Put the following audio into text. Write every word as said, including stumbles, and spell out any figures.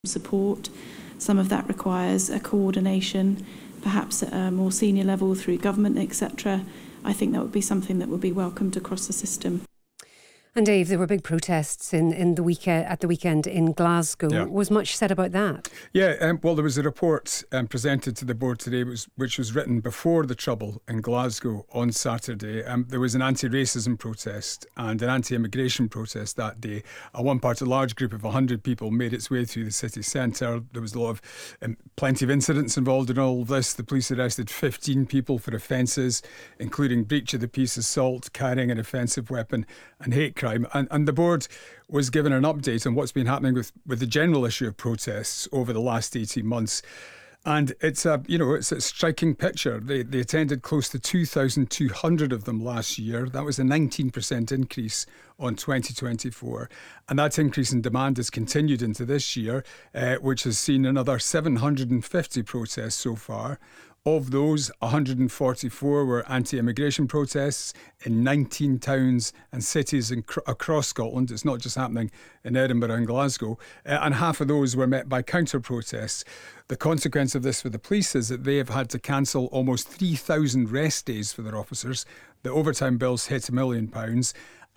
support. Some of that requires a coordination, perhaps at a more senior level through government, et cetera. I think that would be something that would be welcomed across the system. And Dave, there were big protests in, in the week at the weekend in Glasgow. Yeah. Was much said about that? Yeah, um, well, there was a report um, presented to the board today, which, which was written before the trouble in Glasgow on Saturday. Um, there was an anti-racism protest and an anti-immigration protest that day. At one part, a large group of one hundred people made its way through the city centre. There was a lot of, um, plenty of incidents involved in all of this. The police arrested fifteen people for offences, including breach of the peace, assault, carrying an offensive weapon and hate crime. And, and the board was given an update on what's been happening with, with the general issue of protests over the last eighteen months. And it's a, you know, it's a striking picture. They, they attended close to two thousand two hundred of them last year. That was a nineteen percent increase on twenty twenty-four. And that increase in demand has continued into this year, uh, which has seen another seven hundred fifty protests so far. Of those, one hundred forty-four were anti-immigration protests in nineteen towns and cities in cr- across Scotland. It's not just happening in Edinburgh and Glasgow. Uh, and half of those were met by counter-protests. The consequence of this for the police is that they have had to cancel almost three thousand rest days for their officers. The overtime bills hit a million pounds.